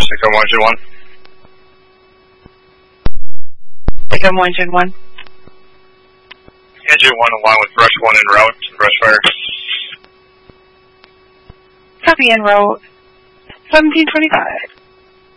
Echo 1, Engine 1. Echo 1, Engine 1. Engine 1 along with brush 1 en route to brush fire. Copy en route. 1725.